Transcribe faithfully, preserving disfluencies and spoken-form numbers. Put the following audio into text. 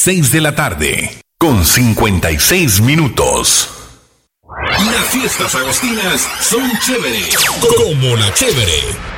seis de la tarde, con cincuenta y seis minutos. Las fiestas agostinas son chévere, como la chévere.